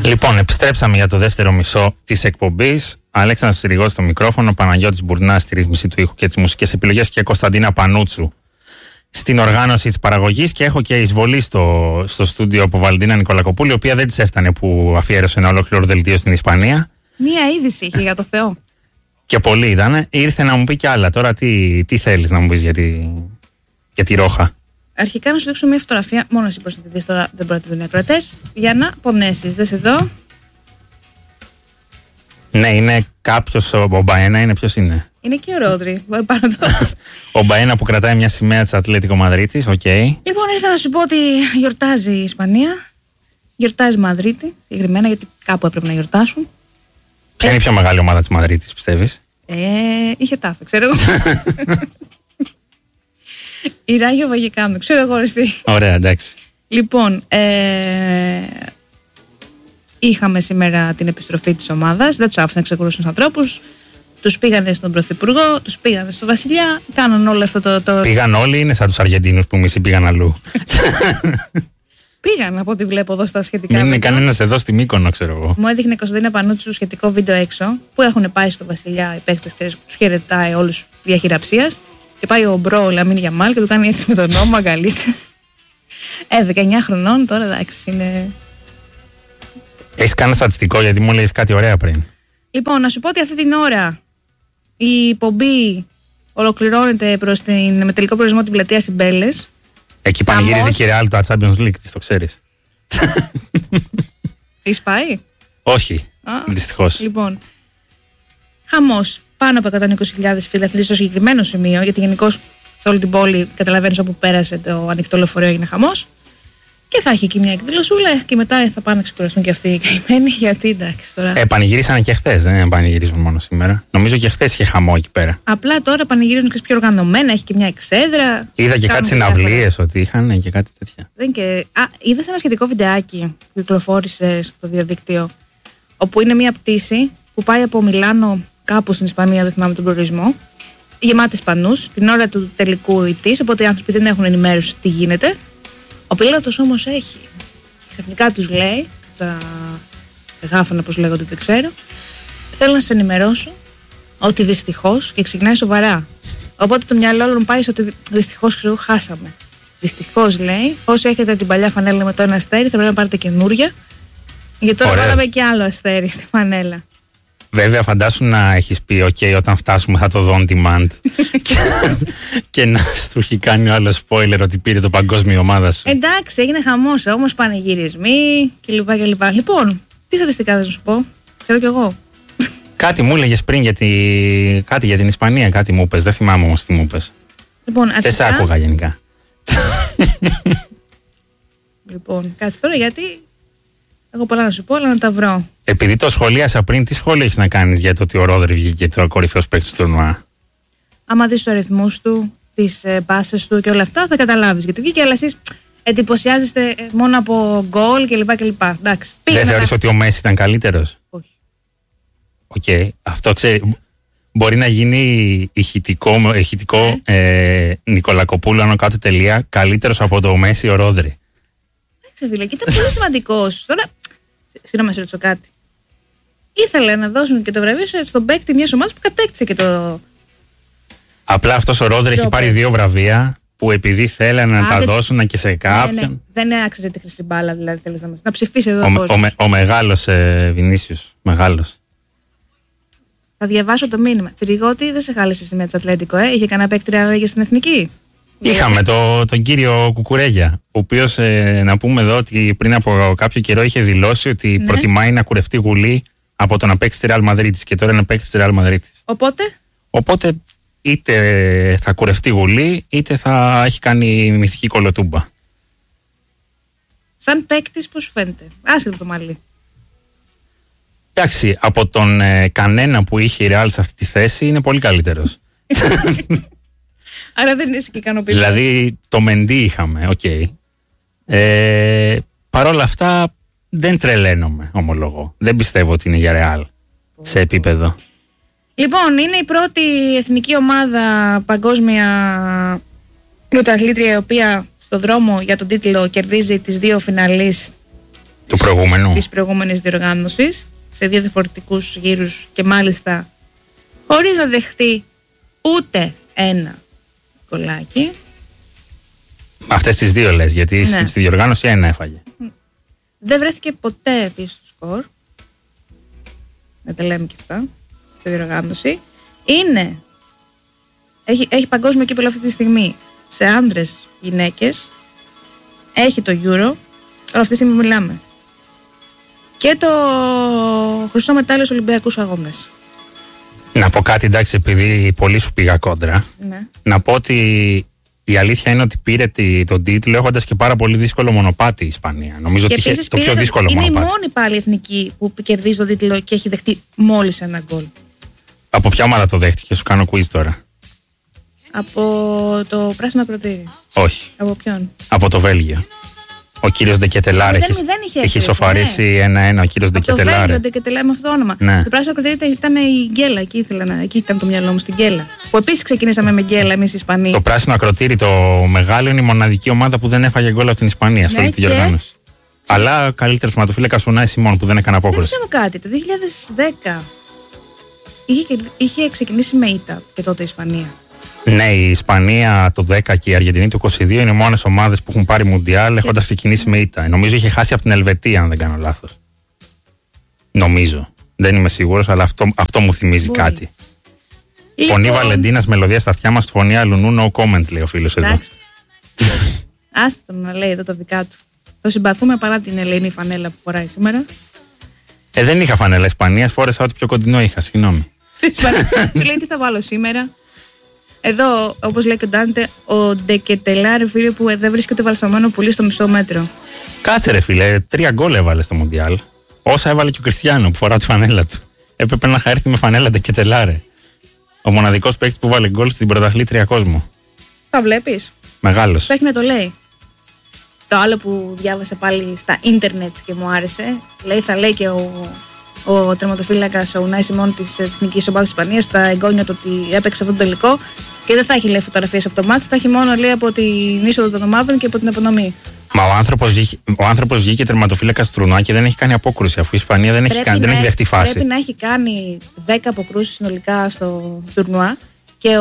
Λοιπόν, επιστρέψαμε για το δεύτερο μισό της εκπομπής. Αλέξανδρος Συριγός στο μικρόφωνο, Παναγιώτης Μπουρνάς στη ρύθμιση του ήχου και τις μουσικές επιλογές και Κωνσταντίνα Πανούτσου στην οργάνωση της παραγωγής. Και έχω και εισβολή στο στούντιο από Βαλεντίνα Νικολακοπούλη, η οποία δεν της έφτανε που αφιέρωσε ένα ολόκληρο δελτίο στην Ισπανία. Μία είδηση είχε, για το Θεό. Και πολύ ήταν. Ήρθε να μου πει κι άλλα. Τώρα τι θέλεις να μου πεις για τη Ρόχα? Αρχικά να σου δείξω μια φωτογραφία. Μόνο εσύ μπορείς να τη δεις τώρα, δεν μπορεί να τη δουν οι ακροατές. Για να πονέσεις. Δες εδώ. Ναι, είναι κάποιος. Ο Μπαένα είναι, ποιος είναι? Είναι και ο Ρόδρυ. Ο Μπαένα που κρατάει μια σημαία της Ατλέτικο Μαδρίτης. Okay. Λοιπόν, ήρθα να σου πω ότι γιορτάζει η Ισπανία. Γιορτάζει Μαδρίτη, συγκεκριμένα, γιατί κάπου έπρεπε να γιορτάσουν. Ποια είναι η πιο μεγάλη ομάδα της Μαδρίτης, πιστεύεις? Είχε τάφε, ξέρω εγώ. Η Ράγιο Βαγικάνο, ξέρω εγώ εσύ. Ωραία, εντάξει. Λοιπόν, είχαμε σήμερα την επιστροφή της ομάδας. Δεν τους άφησαν να ξεκουρούσουν τους ανθρώπους. Τους πήγανε στον Πρωθυπουργό, τους πήγανε στον Βασιλιά. Κάναν όλο αυτό το. Πήγαν όλοι, είναι σαν τους Αργεντίνους που μισοί πήγαν αλλού? Πήγαν από ό,τι βλέπω εδώ στα σχετικά. Δεν είναι κανένας εδώ στη Μύκονο, ξέρω εγώ. Μου έδειχνε Κωνσταντίνα Πανούτσου σχετικό βίντεο έξω που έχουν πάει στο Βασιλιά οι παίκτες, τους χαιρετάει όλους διαχειραψίας. Και πάει ο Μπρο Λαμίν Γιαμάλ και του κάνει έτσι με τον νόμο αγκαλίτσες. 19 χρονών τώρα, εντάξει, είναι. Έχεις κάνει στατιστικό, γιατί μου λέγεις κάτι ωραία πριν. Λοιπόν, να σου πω ότι αυτή την ώρα η πομπή ολοκληρώνεται με τελικό προορισμό την πλατεία Συμπέλες. Εκεί πανηγυρίζει και η Real το Champions League, το ξέρεις. Έχεις πάει? Όχι, δυστυχώς. Λοιπόν, χαμός. Πάνω από 120.000 φιλαθλοί στο συγκεκριμένο σημείο, γιατί γενικώς σε όλη την πόλη, καταλαβαίνεις, όπου πέρασε το ανοιχτό λεωφορείο έγινε χαμός. Και θα έχει εκεί μια εκδηλωσούλα και μετά θα πάνε να ξεκουραστούν και αυτοί οι καημένοι, γιατί εντάξει τώρα. Πανηγυρίσανε και χθες, δεν πανηγυρίζουν μόνο σήμερα. Νομίζω και χθες είχε χαμό εκεί πέρα. Απλά τώρα πανηγυρίζουν και πιο οργανωμένα, έχει και μια εξέδρα. Είδα και κάτι συναυλίες ότι είχαν και κάτι τέτοια. Είδες ένα σχετικό βιντεάκι που κυκλοφόρησε στο διαδίκτυο, όπου είναι μια πτήση που πάει από Μιλάνο κάπου στην Ισπανία, δεν θυμάμαι τον προορισμό, γεμάτη Ισπανούς, την ώρα του τελικού ηττής, οπότε οι άνθρωποι δεν έχουν ενημέρωση τι γίνεται. Ο πιλότος όμως έχει. Ξαφνικά τους λέει, τα γάφανα πώς λέγονται δεν ξέρω, θέλω να σας ενημερώσω ότι δυστυχώς, και ξεκινάει σοβαρά. Οπότε το μυαλό όλων πάει ότι δυστυχώς χάσαμε. Δυστυχώς λέει, όσοι έχετε την παλιά φανέλα με το ένα αστέρι θα πρέπει να πάρετε καινούρια, γιατί τώρα βάλαμε και άλλο αστέρι στη φανέλα. Βέβαια, φαντάσου να έχεις πει: OK, όταν φτάσουμε θα το δω on demand. Και να σου έχει κάνει άλλο spoiler ότι πήρε το παγκόσμιο ομάδα σου. Εντάξει, έγινε χαμός, όμως πανηγυρισμοί κλπ. Λοιπόν, τι στατιστικά θα σου πω, ξέρω κι εγώ. Κάτι μου έλεγες πριν κάτι για την Ισπανία, κάτι μου πες. Δεν θυμάμαι όμως τι μου πες. Λοιπόν, αρχικά. Δεν σ' άκουγα γενικά. Λοιπόν, κάτσε τώρα γιατί. Έχω πολλά να σου πω, αλλά να τα βρω. Επειδή το σχολίασα πριν, τι σχόλιο έχεις να κάνεις για το ότι ο Ρόδρυ βγήκε το κορυφαίος παίκτης του τουρνουά? Άμα δεις τους αριθμούς του, τις πάσες του και όλα αυτά, θα καταλάβεις γιατί βγήκε, αλλά εσείς εντυπωσιάζεστε μόνο από γκολ κλπ. Εντάξει. Δεν θεωρείς ότι ο Μέση ήταν καλύτερος? Όχι. Οκ. Αυτό ξέρει. Μπορεί να γίνει ηχητικό Νικολακοπούλου άνω κάτω τελεία καλύτερος από το Μέση ο Ρόδρυ. Φίλε, και ήταν πολύ σημαντικός. Τώρα, συγγνώμη να σε ρωτήσω κάτι. Ήθελε να δώσουν και το βραβείο στον παίκτη μιας ομάδας που κατέκτησε και το. Απλά αυτός ο Ρόδρυ έχει πάρει 2 βραβεία που επειδή θέλανε να τα δώσουν και σε κάποιον. Ναι. Δεν άξιζε τη χρυσή μπάλα, δηλαδή θέλεις να ψηφίσει εδώ. Ο μεγάλος Βινίσιος. Μεγάλος. Θα διαβάσω το μήνυμα. Τσιριγότη, δεν σε χάλεσε η σημαία της Ατλέτικο, Είχε κανένα παίκτη άλλαγε στην εθνική? Είχαμε τον κύριο Κουκουρέγια, ο οποίος να πούμε εδώ ότι πριν από κάποιο καιρό είχε δηλώσει ότι προτιμάει να κουρευτεί γουλή από το να παίξει στη Real Madrid και τώρα να παίξει στη Real Madrid. Οπότε είτε θα κουρευτεί γουλή είτε θα έχει κάνει μυθική κολοτούμπα. Σαν παίκτης πώς σου φαίνεται? Άσχετο το μαλλί. Εντάξει, από τον κανένα που είχε η Real σε αυτή τη θέση είναι πολύ καλύτερος. Άρα δεν είσαι και ικανοποιημένος. Δηλαδή το Μεντί είχαμε, οκ. Παρ' όλα αυτά δεν τρελαίνομαι, ομολογώ. Δεν πιστεύω ότι είναι για Ρεάλ σε επίπεδο. Λοιπόν, είναι η πρώτη εθνική ομάδα παγκόσμια πρωταθλήτρια η οποία στον δρόμο για τον τίτλο κερδίζει τις 2 φιναλίστ της προηγούμενης διοργάνωσης σε 2 διαφορετικούς γύρους και μάλιστα χωρίς να δεχτεί ούτε ένα γκολάκι. Αυτές τις 2 λες, γιατί στη διοργάνωση 1 έφαγε. Δεν βρέθηκε ποτέ πίσω στο σκορ. Να τα λέμε και αυτά. Στη διοργάνωση. Έχει παγκόσμιο κύπελλο αυτή τη στιγμή σε άντρες, γυναίκες. Έχει το Euro. Τώρα αυτή τη στιγμή μιλάμε. Και το χρυσό μετάλλιο στους Ολυμπιακούς Αγώνες. Να πω κάτι, εντάξει, επειδή πολύ σου πήγα κόντρα. Ναι. Να πω ότι η αλήθεια είναι ότι πήρε τον τίτλο έχοντας και πάρα πολύ δύσκολο μονοπάτι η Ισπανία. Νομίζω ότι είχε το πιο δύσκολο μονοπάτι. Είναι η μόνη πάλι εθνική που κερδίζει τον τίτλο και έχει δεχτεί μόλις ένα γκολ. Από ποια ομάδα το δέχτηκε, σου κάνω quiz τώρα? Από το Πράσινο Ακροτήρι. Όχι. Από ποιον? Από το Βέλγιο. Ο κύριος Ντεκετελάρ έχει ισοφαρίσει 1-1. Ο κύριος Ντεκετελάρ. Το Βέλγιο, Ντεκετελάρ με αυτό το όνομα. Ναι. Το Πράσινο Ακροτήρι ήταν η Γκέλα. Εκεί ήταν το μυαλό μου, στην Γκέλα. Που επίσης ξεκινήσαμε με Γκέλα εμείς οι Ισπανοί. Το Πράσινο Ακροτήρι, το μεγάλο, είναι η μοναδική ομάδα που δεν έφαγε γκολ από την Ισπανία σε όλη τη διοργάνωση. Αλλά καλύτερος τερματοφύλακας ο Ουνάι Σιμών που δεν έκανε απόκριση. Δεν ξέρω κάτι. Το 2010 είχε ξεκινήσει με ήττα και τότε η Ισπανία. Ναι, η Ισπανία το 10 και η Αργεντινή το 22 είναι οι μόνες ομάδες που έχουν πάρει Μουντιάλ έχοντας ξεκινήσει με ήττα. Νομίζω είχε χάσει από την Ελβετία, αν δεν κάνω λάθος. Νομίζω. Δεν είμαι σίγουρος, αλλά αυτό μου θυμίζει κάτι. Φωνή Βαλεντίνας, μελωδία στα αυτιά μας, φωνή Αλουνού, no comment, λέει ο φίλος εδώ. Άστο να λέει εδώ τα δικά του. Το συμπαθούμε παρά την ελεηνή φανέλα που φοράει σήμερα. Δεν είχα φανέλα Ισπανίας, φόρεσα ό,τι πιο κοντινό είχα, συγγνώμη. Σου λέει τι θα βάλω σήμερα. Εδώ, όπως λέει και ο Ντάντε, ο Ντεκετελάρ, φίλε, που δεν βρίσκεται βαλσαμένο πουλί στο μισό μέτρο. Κάτσε ρε φίλε, 3 γκολ έβαλε στο Μουντιάλ. Όσα έβαλε και ο Κριστιάνο που φορά τη φανέλα του. Έπρεπε να έρθει με φανέλα Ντεκετελάρ. Ο μοναδικός παίκτης που βάλε γκολ στην πρωταθλήτρια κόσμο. Τα βλέπεις. Μεγάλος. Το έχει να το λέει. Το άλλο που διάβασα πάλι στα ίντερνετ και μου άρεσε, λέει, θα λέει και ο τερματοφύλακας ο Ουνάι Σιμών της Εθνικής Ομάδας της Ισπανίας στα εγγόνια του ότι έπαιξε αυτό το τελικό και δεν θα έχει, λέει, φωτογραφίες από το μάτς, θα έχει μόνο, λέει, από την είσοδο των ομάδων και από την απονομή. Μα ο άνθρωπος βγήκε τερματοφύλακας του τουρνουά και δεν έχει κάνει απόκρουση, αφού η Ισπανία δεν έχει δεχτεί φάση. Πρέπει να έχει κάνει 10 αποκρούσεις συνολικά στο τουρνουά και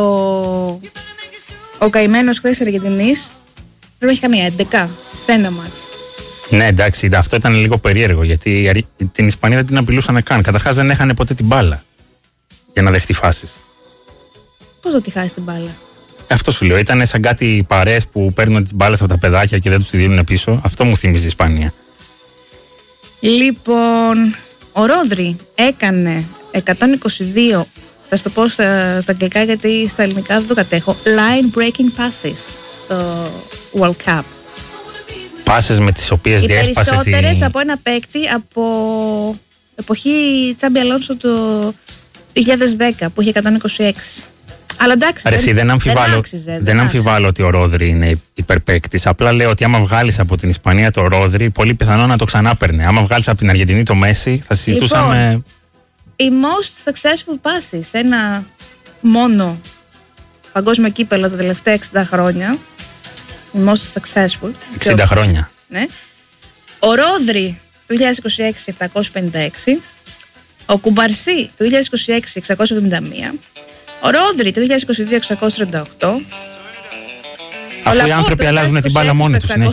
ο καημένος χθες Αργεντινής πρέπει να έχει καμία 11 σε ένα μάτς. Ναι, εντάξει, αυτό ήταν λίγο περίεργο γιατί την Ισπανία δεν την απειλούσαν καν. Καταρχάς δεν έχανε ποτέ την μπάλα για να δεχτεί φάσεις. Πώς θα τη χάσει την μπάλα? Αυτό σου λέω. Ήταν σαν κάτι παρέες που παίρνουν τις μπάλες από τα παιδάκια και δεν τους τη δίνουν πίσω. Αυτό μου θυμίζει η Ισπανία. Λοιπόν, ο Ρόδρι έκανε 122. Θα σου το πω στα αγγλικά γιατί στα ελληνικά δεν το κατέχω. Line breaking passes στο World Cup. Πάσες με τις οποίες διέσπασε την... Οι περισσότερες από ένα παίκτη από εποχή Τσάμπι Αλόνσο το 2010 που είχε 126. Αλλά εντάξει, αρέσει, δεν αμφιβάλλω ότι ο Ρόδρι είναι υπερπαίκτης. Απλά λέω ότι άμα βγάλεις από την Ισπανία το Ρόδρι, πολύ πιθανό να το ξανά παίρνε. Άμα βγάλεις από την Αργεντινή το Μέση, θα συζητούσαμε... Λοιπόν, η most successful passes, ένα μόνο παγκόσμιο κύπελλο τα τελευταία 60 χρόνια. Η most successful. 60 χρόνια. Ναι. Ο Ρόδρι το 2026 756. Ο Κουμπαρσί το 2026 671. Ο Ρόδρι το 2022 638. Αφού οι άνθρωποι αλλάζουν την μπάλα μόνοι τους. 616.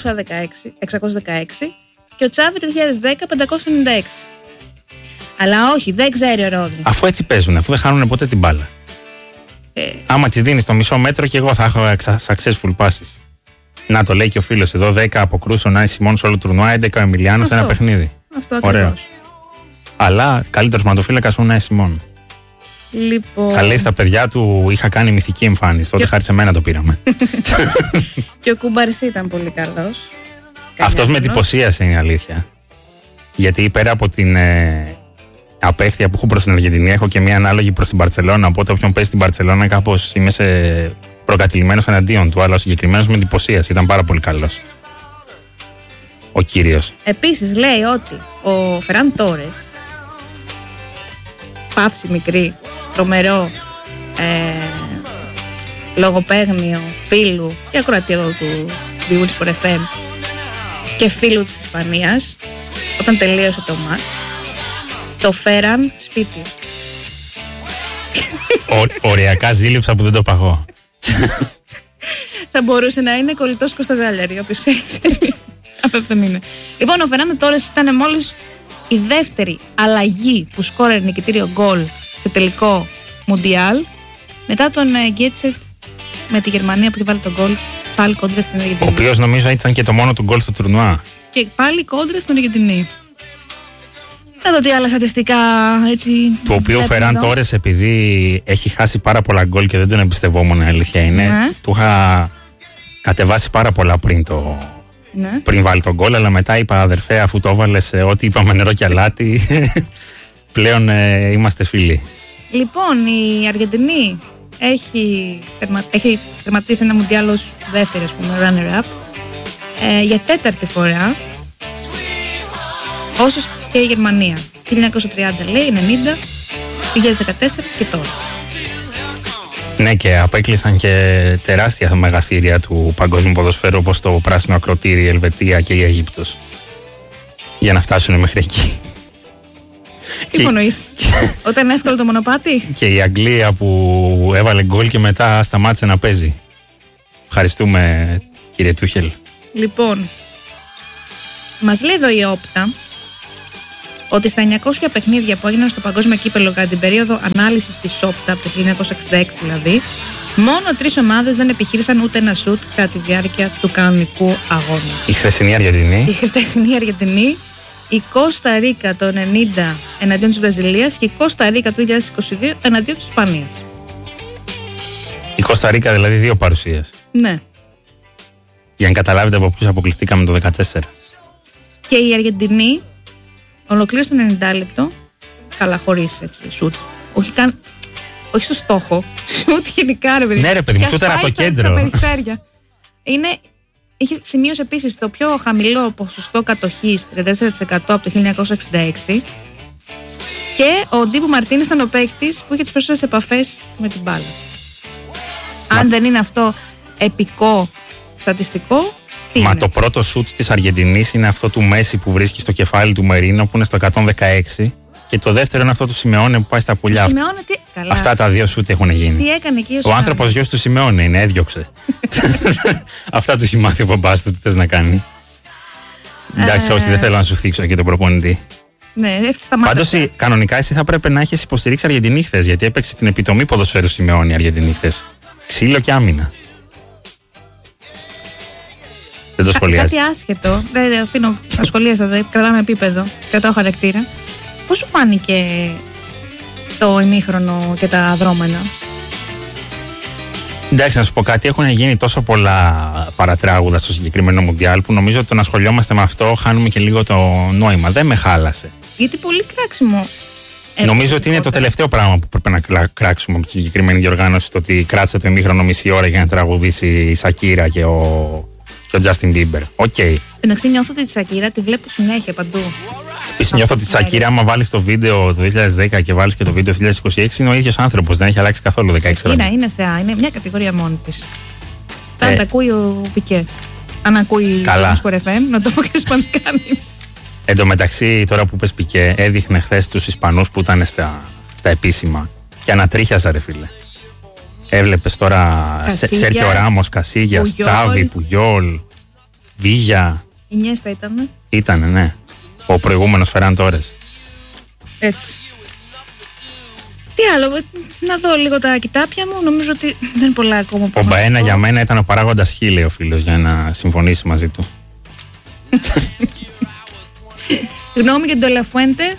Και ο Τσάβη το 2010 596. Αλλά όχι, δεν ξέρει ο Ρόδρι. Αφού έτσι παίζουν, αφού δεν χάνουν ποτέ την μπάλα. Άμα τη δίνεις το μισό μέτρο και εγώ θα έχω successful passes. Να το λέει και ο φίλος εδώ, 10 αποκρούσεις ο Νάι Σιμών σε όλο το τουρνουά, 11 ο Εμιλιάνο σε ένα παιχνίδι. Αυτό ακριβώς. Αλλά καλύτερος ματοφύλακας ο Νάι Σιμών. Λοιπόν... Θα λέει στα παιδιά του, είχα κάνει μυθική εμφάνιση. Τότε χάρη σε μένα το πήραμε. Και ο Κουμπαρσί ήταν πολύ καλός. Αυτός με εντυπωσίασε, είναι η αλήθεια. Γιατί πέρα από την απέχθεια που έχω προς την Αργεντινή, έχω και μια ανάλογη προς την Μπαρτσελώνα. Οπότε όποιον παίζει στην Μπαρτσελώνα, κάπως είμαι προκατηλημένος εναντίον του. Αλλά ο συγκεκριμένος με εντυπωσίασε. Ήταν πάρα πολύ καλός. Ο κύριος. Επίσης λέει ότι ο Φεράν Τόρες, παύση μικρή, τρομερό λογοπαίγνιο φίλου και ακροατή εδώ του Διούλης Πορεφέμ και φίλου της Ισπανίας, ο όταν τελείωσε το μάτς, το φέραν σπίτι. Οριακά ζήλεψα που δεν το παγώ. Θα μπορούσε να είναι κολλητός Κωνσταζάλιαρη, όποιος ξέρει. Αυτό δεν είναι. Λοιπόν, ο Φερνάντο Τόρες ήταν μόλις η δεύτερη αλλαγή που σκόρερε νικητήριο γκολ σε τελικό Μουντιάλ, μετά τον Γκέτσετ με τη Γερμανία που είχε βάλει τον γκολ πάλι κόντρα στην Αργεντινή. Ο οποίος νομίζω ήταν και το μόνο του γκολ στο τουρνουά. Και πάλι κόντρα στην Αργεντινή. Θα δω τι άλλα στατιστικά έτσι. Το οποίο Φεράν Τόρες, επειδή έχει χάσει πάρα πολλά γκολ και δεν τον εμπιστευόμουν, αλήθεια είναι. Ναι. Του είχα κατεβάσει πάρα πολλά πριν βάλει τον γκολ, αλλά μετά είπα, αδερφέ, αφού το έβαλες, ό,τι είπαμε νερό και αλάτι, πλέον είμαστε φίλοι. Λοιπόν, η Αργεντινή έχει τερματίσει ένα Μουντιάλ ως δεύτερη, ας πούμε, runner-up, για τέταρτη φορά, όσος και η Γερμανία. 1930 λέει, 90, 2014 και τώρα. Ναι, και απέκλεισαν και τεράστια μεγαθύρια του παγκόσμιου ποδοσφαίρου, όπως το Πράσινο Ακροτήρι, η Ελβετία και η Αίγυπτος, για να φτάσουν μέχρι εκεί. Τι υπονοείς, όταν είναι εύκολο το μονοπάτι? Και η Αγγλία που έβαλε γκολ και μετά σταμάτησε να παίζει. Ευχαριστούμε, κύριε Τούχελ. Λοιπόν, μας λέει εδώ η Όπτα ότι στα 900 παιχνίδια που έγιναν στο παγκόσμιο κύπελλο κατά την περίοδο ανάλυσης της Όπτα, από το 1966 δηλαδή, μόνο 3 ομάδες δεν επιχείρησαν ούτε ένα σουτ κατά τη διάρκεια του κανονικού αγώνα. Η χθεσινή Αργεντινή. Η χθεσινή Αργεντινή, η Κώστα Ρίκα το 1990 εναντίον της Βραζιλίας και η Κώστα Ρίκα το 2022 εναντίον της Ισπανίας. Η Κώστα Ρίκα δηλαδή 2 παρουσίες. Ναι. Για να καταλάβετε από ποιους αποκλειστήκαμε το 2014. Και η Αργεντινή ολοκλήρωσε το 90 λεπτό, καλά, χωρίς έτσι σουτ. Όχι στο στόχο. Σουτ γενικά, ρε παιδί. Ναι, ρε παιδί μου, σουτ από το κέντρο. Στα περιστέρια. Είχε σημείωσε επίσης το πιο χαμηλό ποσοστό κατοχής, 34% από το 1966. Και ο Ντίπου Μαρτίνες ήταν ο παίκτης που είχε τις περισσότερες επαφές με την μπάλα. Αν δεν είναι αυτό επικό στατιστικό, τι Μα είναι? το πρώτο σουτ της Αργεντινής είναι αυτό του Μέση που βρίσκει στο κεφάλι του Μερίνο, που είναι στο 116. Και το δεύτερο είναι αυτό του Σιμεώνε που πάει στα πουλιά. Σιμεώνε, τι... Καλά. Αυτά τα 2 σουτ έχουν γίνει. Τι έκανε εκεί ο άνθρωπος γιος του Σιμεώνε είναι, έδιωξε. Αυτά του έχει μάθει ο μπαμπάς του, τι θες να κάνει. Εντάξει, όχι, δεν θέλω να σου θίξω και τον προπονητή. Ναι, σταμάτησε. Πάντως, κανονικά εσύ θα πρέπει να έχεις υποστηρίξει Αργεντινή χθες, γιατί έπαιξε την επιτομή ποδοσφαίρου Σιμεώνε η Αργεντινή χθες. Ξύλο και άμυνα. Δεν το σχολιάζει. Κάτι άσχετο. Δεν αφήνω τα σχολεία σας, κρατάμε επίπεδο, κρατάω χαρακτήρα. Πώς σου φάνηκε το ημίχρονο και τα δρόμενα? Εντάξει, να σου πω κάτι. Έχουν γίνει τόσο πολλά παρατράγουδα στο συγκεκριμένο Μουντιάλ που νομίζω ότι το να ασχολιόμαστε με αυτό χάνουμε και λίγο το νόημα. Δεν με χάλασε. Γιατί πολύ κράξιμο. Νομίζω ότι είναι το τελευταίο πράγμα που πρέπει να κράξουμε από τη συγκεκριμένη διοργάνωση. Το ότι κράτησε το ημίχρονο μισή ώρα για να τραγουδήσει η Σακύρα και ο Justin Bieber. Οκ. Εντάξει, νιώθω ότι τη Σακύρα τη βλέπω συνέχεια παντού. Επίσης νιώθω ότι τη Σακύρα, άμα βάλεις το βίντεο το 2010 και βάλεις και το βίντεο το 2026, είναι ο ίδιος άνθρωπος. Δεν έχει αλλάξει καθόλου 16 χρόνια. Είναι θεά, είναι μια κατηγορία μόνη της. Θα τα ακούει ο Πικέ. Αν ακούει το FM, να το πω και ισπανικά. Εν τω μεταξύ, τώρα που πες Πικέ, έδειχνε χθες τους Ισπανούς που ήταν στα επίσημα και ανατρίχιασα, ρε φίλε. Έβλεπες τώρα Σέρχιο Ράμος, Κασίγιας, Τσάβη, Πουγιόλ, Βίγια. Η Νιέστα ήτανε. Ήτανε, ναι. Ο προηγούμενος Φεράν Τόρες. Έτσι. Τι άλλο, να δω λίγο τα κοιτάπια μου. Νομίζω ότι δεν είναι πολλά ακόμα. Ο Μπαένα για μένα ήταν ο παράγοντας Χ, λέει ο φίλος, για να συμφωνήσει μαζί του. Γνώμη για τον Λαφουέντε?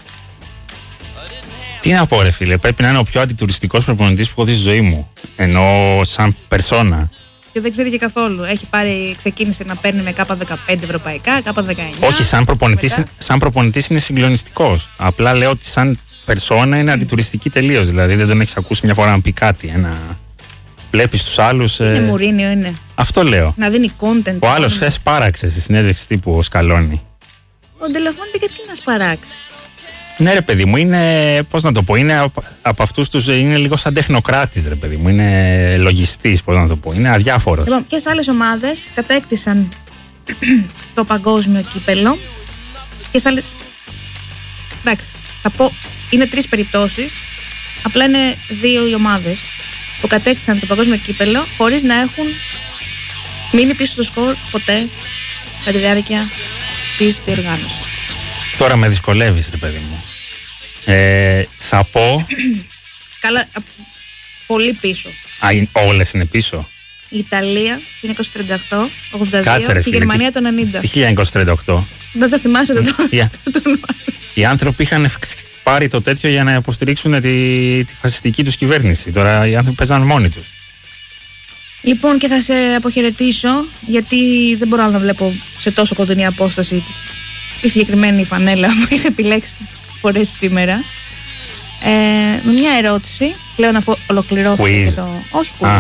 Τι να πω, ρε φίλε, πρέπει να είναι ο πιο αντιτουριστικός προπονητής που έχω δει στη ζωή μου. Ενώ σαν περσόνα. Και δεν ξέρει και καθόλου. Ξεκίνησε να παίρνει με K15 ευρωπαϊκά, K19. Όχι, σαν προπονητής είναι συγκλονιστικός. Απλά λέω ότι σαν περσόνα είναι αντιτουριστική τελείως. Δηλαδή δεν τον έχεις ακούσει μια φορά να πει κάτι. Βλέπεις τους άλλους. Είναι Μουρίνιο, είναι. Αυτό λέω. Να δίνει content. Ο άλλος χθες πάραξε στη συνέντευξη τύπου ο Σκαλόνι. Ο Ντελαφόντε γιατί να σπαράξει? Ναι, ρε παιδί μου, είναι. Πώς να το πω, είναι από αυτούς τους. Είναι λίγο σαν τεχνοκράτης, ρε παιδί μου. Είναι λογιστής, πώς να το πω. Είναι αδιάφορος. Λοιπόν, ποιες άλλες ομάδες κατέκτησαν το παγκόσμιο κύπελλο? Και σε άλλες. Εντάξει, θα πω, είναι 3 περιπτώσεις. Απλά είναι 2 οι ομάδες που κατέκτησαν το παγκόσμιο κύπελο χωρίς να έχουν μείνει πίσω στο σκορ ποτέ κατά τη διάρκεια της διοργάνωσης. Τώρα με δυσκολεύεις, ρε παιδί μου. Θα πω. Καλά, πολύ πίσω. Όλες είναι πίσω. Η Ιταλία το 1938, 82 Κάτσε, ρε, και η φίλε, Γερμανία το 90. 1938. Δεν τα θυμάσαι το Οι άνθρωποι είχαν πάρει το τέτοιο για να υποστηρίξουν τη φασιστική τους κυβέρνηση. Τώρα οι άνθρωποι παίζαν μόνοι τους. Λοιπόν, και θα σε αποχαιρετήσω, γιατί δεν μπορώ να βλέπω σε τόσο κοντινή απόσταση τη συγκεκριμένη φανέλα που έχεις επιλέξει φορές σήμερα. Με μια ερώτηση, πλέον αφού ολοκληρώθηκε το... Όχι quiz.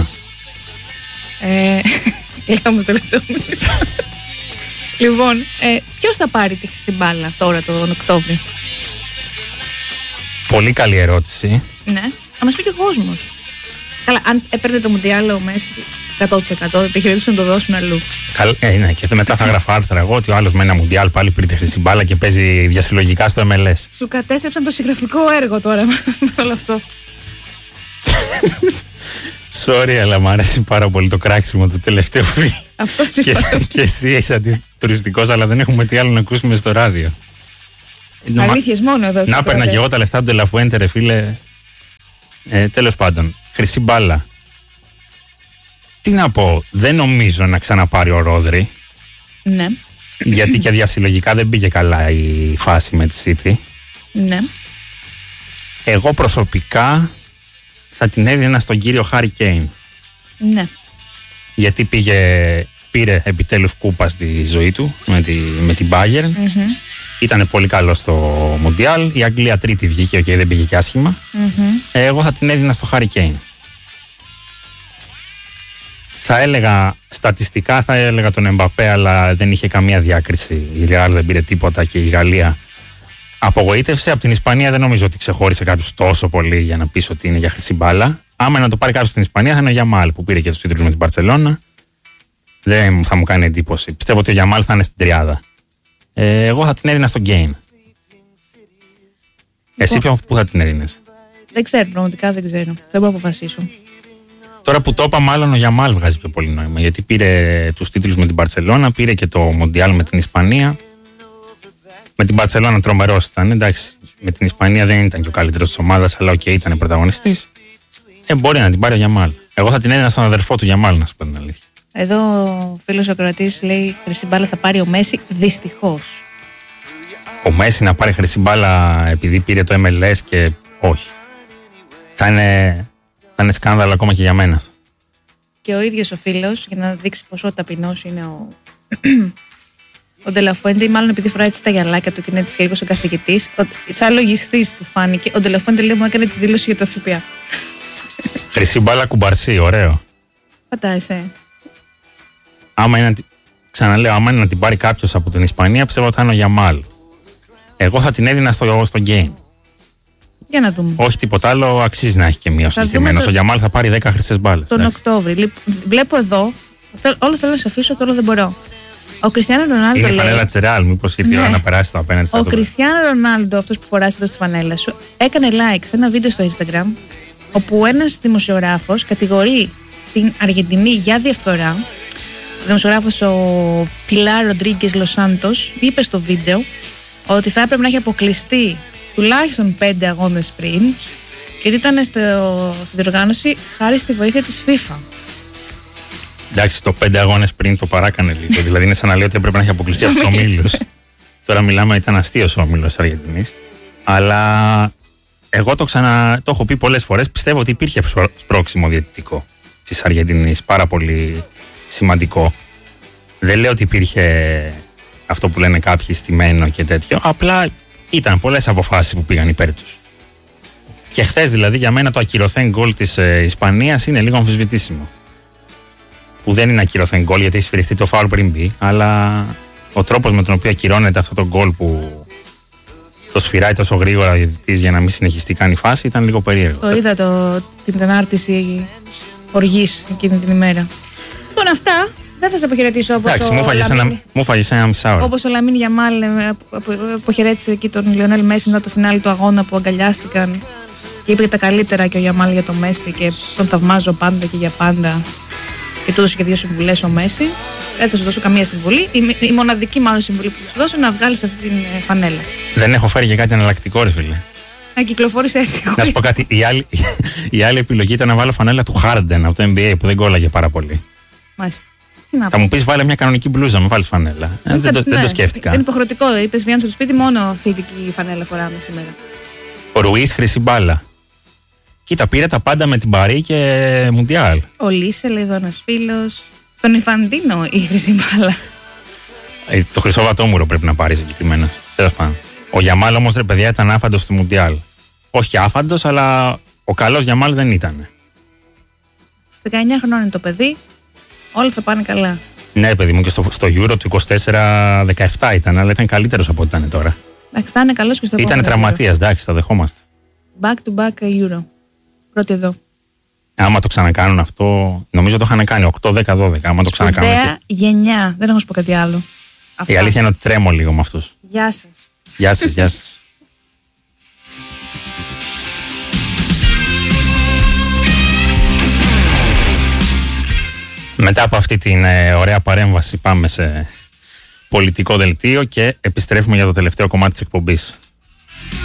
Λέω όμως το τελευταίο μήνυμα. Λοιπόν, ποιος θα πάρει τη χρυσή μπάλα τώρα τον Οκτώβριο? Πολύ καλή ερώτηση. Ναι, θα μας πει και ο κόσμος. Καλά, αν έπαιρνε το Μουντιάλ ο Μέση 100% επιχειρήσουν να το δώσουν αλλού. Ναι, και μετά θα γράφω άρθρα εγώ ότι ο άλλος με ένα Μουντιάλ πάλι πήρε τη χρυσή μπάλα και παίζει διασυλλογικά στο MLS. Σου κατέστρεψαν το συγγραφικό έργο τώρα με όλο αυτό. Sorry, αλλά μου αρέσει πάρα πολύ το κράξιμο του τελευταίου βίντεο. Και εσύ είσαι αντιτουριστικός, αλλά δεν έχουμε τι άλλο να ακούσουμε στο ράδιο. Αλήθειες μόνο εδώ. Να παίρνα και εγώ τα λεφτά του Ντελαφουέντε, ρε φίλε. Τέλος πάντων, χρυσή μπάλα. Τι να πω, δεν νομίζω να ξαναπάρει ο Ρόδρυ. Ναι. Γιατί και διασυλλογικά δεν πήγε καλά η φάση με τη City. Ναι. Εγώ προσωπικά θα την έδινα στον κύριο Χάρι Κέιν. Ναι. Γιατί πήρε επιτέλους κούπα στη ζωή του με την Bayern. Ήταν πολύ καλό στο Μουντιάλ. Η Αγγλία τρίτη βγήκε, okay, δεν πήγε και άσχημα. Εγώ θα την έδινα στο Χάρι Κέιν. Θα έλεγα, στατιστικά θα έλεγα τον Εμπαπέ, αλλά δεν είχε καμία διάκριση. Η Real δεν πήρε τίποτα και η Γαλλία απογοήτευσε. Από την Ισπανία δεν νομίζω ότι ξεχώρισε κάποιος τόσο πολύ για να πεις ότι είναι για χρυσή μπάλα. Άμα να το πάρει κάποιος στην Ισπανία θα είναι ο Γιαμάλ που πήρε και τους τίτλους με την Μπαρτσελώνα. Δεν θα μου κάνει εντύπωση. Πιστεύω ότι ο Γιαμάλ θα είναι στην τριάδα. Εγώ θα την έδινα στον Γκέιν. Εσύ πού θα την έδινες? Δεν ξέρω, πραγματικά δεν ξέρω. Δεν μπορώ να αποφασίσω. Τώρα που το είπα, μάλλον ο Γιαμάλ βγάζει πιο πολύ νόημα. Γιατί πήρε τους τίτλους με την Μπαρτσελώνα, πήρε και το Μοντιάλ με την Ισπανία. Με την Μπαρτσελώνα τρομερός ήταν. Εντάξει, με την Ισπανία δεν ήταν και ο καλύτερος της ομάδας, αλλά ήταν πρωταγωνιστής. Μπορεί να την πάρει ο Γιαμάλ. Εγώ θα την έδινα στον αδερφό του Γιαμάλ, να σου πω την αλήθεια. Εδώ ο φίλος ακροατής λέει: χρυσή μπάλα θα πάρει ο Μέση, δυστυχώς. Ο Μέση να πάρει χρυσή μπάλα επειδή πήρε το MLS και όχι. Θα είναι σκάνδαλο ακόμα και για μένα. Και ο ίδιος ο φίλος, για να δείξει πόσο ταπεινός είναι ο Ντελαφουέντε, μάλλον επειδή φοράει έτσι τα γυαλάκια του και είναι έτσι λίγο σαν καθηγητής, σαν λογιστής του φάνηκε, ο Ντελαφουέντε λέει: μου έκανε τη δήλωση για το ΦΠΑ. Χρυσή μπάλα κουμπαρσί, ωραίο. Φαντάζεσαι. Ξαναλέω, άμα είναι να την πάρει κάποιος από την Ισπανία, πιστεύω ότι θα είναι ο Γιαμάλ. Εγώ θα την έδινα στο Γκέιν. Για να δούμε. Όχι τίποτα άλλο, αξίζει να έχει και μία ο συγκεκριμένος. Ο Γιαμάλ θα πάρει 10 χρυσές μπάλες. Τον Οκτώβρη. Βλέπω εδώ, όλο θέλω να σε αφήσω και όλο δεν μπορώ. Ο Κριστιάνο Ρονάλντο. Είναι η φανέλα της Ρεάλ, μήπως ήρθε η ώρα να περάσει το απέναντι στα. Ο Κριστιάνο Ρονάλντο, αυτός που φοράς εδώ στη φανέλα σου, έκανε like σε ένα βίντεο στο Instagram, όπου ένας δημοσιογράφος κατηγορεί την Αργεντινή για διαφθορά. Ο δημοσιογράφος ο Πιλάρ Ροντρίγκες Λοσάντος είπε στο βίντεο ότι θα έπρεπε να έχει αποκλειστεί τουλάχιστον 5 αγώνες πριν και ότι ήταν στην διοργάνωση χάρη στη βοήθεια της FIFA. Εντάξει, το 5 αγώνες πριν το παράκανε λίγο. Δηλαδή είναι σαν να λέει ότι έπρεπε να έχει αποκλειστεί από τους ομίλους. Τώρα μιλάμε, ήταν αστείος ο όμιλος της Αργεντινής. Αλλά εγώ το έχω πει πολλές φορές. Πιστεύω ότι υπήρχε σπρώξιμο διαιτητικό της Αργεντινής. Πάρα πολύ σημαντικό. Δεν λέω ότι υπήρχε αυτό που λένε κάποιοι στημένο και τέτοιο. Απλά ήταν πολλές αποφάσεις που πήγαν υπέρ τους. Και χθες δηλαδή για μένα το ακυρωθέν γκολ της Ισπανίας είναι λίγο αμφισβητήσιμο. Που δεν είναι ακυρωθέν γκολ γιατί έχει σφυριχτεί το φάουλ πριν μπει, αλλά ο τρόπος με τον οποίο ακυρώνεται αυτό το γκολ που το σφυράει τόσο γρήγορα ο διαιτητής για να μην συνεχιστεί καν η φάση ήταν λίγο περίεργο. Το είδα την ανάρτηση οργής εκείνη την ημέρα. Λοιπόν, αυτά Δεν θα σε αποχαιρετήσω όπως εντάξει, μου φάγες ένα μισάωρο. Όπως ο Λαμίν Γιαμάλ αποχαιρέτησε εκεί τον Λιονέλ Μέση μετά το φινάλι του αγώνα που αγκαλιάστηκαν και είπε τα καλύτερα και ο Γιαμάλ για τον Μέση και τον θαυμάζω πάντα και για πάντα. Και του έδωσε και 2 συμβουλές ο Μέση. Δεν θα σου δώσω καμία συμβουλή. Η μοναδική μάλλον συμβουλή που θα σου δώσω είναι να βγάλεις αυτή την φανέλα. Δεν έχω φέρει και κάτι εναλλακτικό, ρε φίλε. Να κυκλοφόρησε έτσι. Να σου πω κάτι. Η άλλη επιλογή ήταν να βάλω φανέλα του Harden από το NBA που δεν κόλλαγε πάρα πολύ. Μάλιστα. Θα μου πεις βάλε μια κανονική μπλούζα, μην βάλεις φανέλα. Δεν το σκέφτηκα. Είναι υποχρεωτικό. Είπες βγαίνω στο σπίτι, μόνο θετική φανέλα φοράμε σήμερα. Ο Ρουίθ χρυσή μπάλα. Κοίτα, πήρε τα πάντα με την Παρί και Μουντιάλ. Ο Λίσελ, εδώ ένας φίλος. Στον Ιφαντίνο η χρυσή μπάλα. Το χρυσό βατόμουρο πρέπει να πάρει συγκεκριμένα. Τέλος πάντων. Ο Γιαμάλ όμως, ρε παιδιά, ήταν άφαντος στη Μουντιάλ. Όχι και άφαντος, αλλά ο καλός Γιαμάλ δεν ήταν. Στα 19 χρονών είναι το παιδί. Όλα θα πάνε καλά. Ναι, παιδί μου, και στο Euro του 24-17 ήταν, αλλά ήταν καλύτερος από ό,τι ήταν τώρα. Εντάξει, θα είναι καλός και στο επόμενο. Ήταν τραυματίας, εντάξει, το δεχόμαστε. Back to back Euro. Πρώτη εδώ. Άμα το ξανακάνουν αυτό, νομίζω το είχαν κάνει 8-10-12. Άμα το ξανακάνουν. Ιδέα γενιά. Δεν έχω να σου πω κάτι άλλο. Η αλήθεια είναι ότι τρέμω λίγο με αυτούς. Γεια σας. Γεια σας, γεια σας. Μετά από αυτή την ωραία παρέμβαση πάμε σε πολιτικό δελτίο και επιστρέφουμε για το τελευταίο κομμάτι της εκπομπής.